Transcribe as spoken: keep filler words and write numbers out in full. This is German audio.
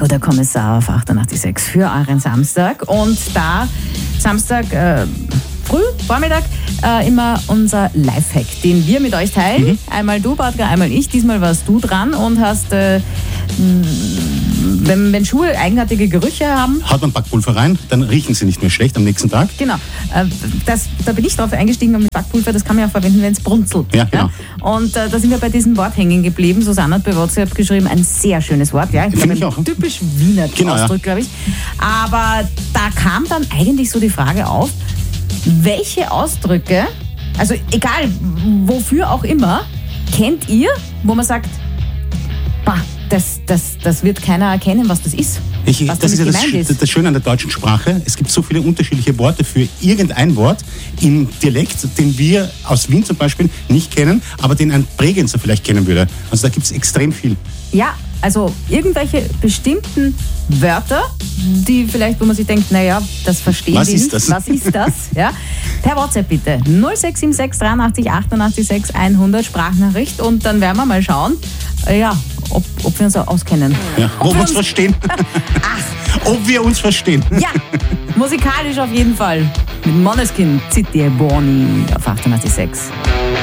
Marco, der Kommissar auf achtundachtzig Komma sechs für euren Samstag. Und da Samstag äh, früh, Vormittag, äh, immer unser Lifehack, den wir mit euch teilen. Mhm. Einmal du, Badger, einmal ich. Diesmal warst du dran und hast... Äh, Wenn, wenn Schuhe eigenartige Gerüche haben... Haut man Backpulver rein, dann riechen sie nicht mehr schlecht am nächsten Tag. Genau. Das, da bin ich drauf eingestiegen mit Backpulver, das kann man auch verwenden, wenn es brunzelt. Ja, genau. Ja? Und äh, da sind wir bei diesem Wort hängen geblieben. Susanne hat bei WhatsApp geschrieben, ein sehr schönes Wort. Ja, ich Finde ich auch. Typisch Wiener genau, Ausdruck, ja. glaube ich. Aber da kam dann eigentlich so die Frage auf, welche Ausdrücke, also egal wofür auch immer, kennt ihr, wo man sagt, bah, Das, das, das wird keiner erkennen, was das ist. Ich, was das ist ja das, ist. das Schöne an der deutschen Sprache. Es gibt so viele unterschiedliche Worte für irgendein Wort im Dialekt, den wir aus Wien zum Beispiel nicht kennen, aber den ein Bregenzer vielleicht kennen würde. Also da gibt es extrem viel. Ja, also irgendwelche bestimmten Wörter, die vielleicht, wo man sich denkt, naja, das verstehen was die ist nicht. das? Was ist das? Ja. Per WhatsApp bitte. null sechs sieben sechs dreiundachtzig achtundachtzig sechs hundert Sprachnachricht und dann werden wir mal schauen, ja, ob, ob wir uns auch auskennen. Ja, ob, ob wir uns verstehen. Ach. Ob wir uns verstehen. Ja, musikalisch auf jeden Fall. Mit Måneskin, City Bonnie auf achtundachtzig Komma sechs.